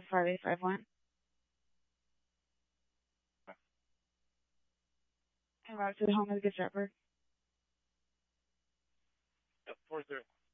5851. And route to the home of the Good Shepherd. Yep, 4-0.